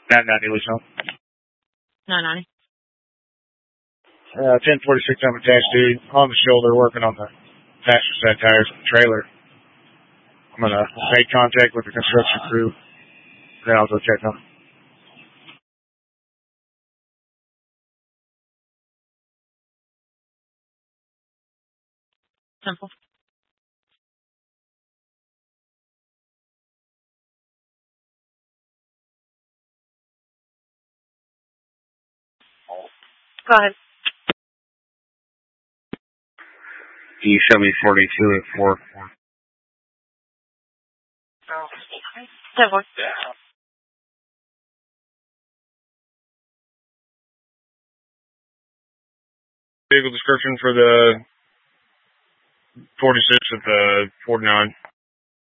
990 lease home. 990. 1046 I'm attached to, on the shoulder, working on the passenger side tires of the trailer. I'm going to make contact with the construction crew, then I'll go check on them. Simple. Go ahead. Can you show me 42 at 4? Simple. Vehicle description for the 46 at the 49.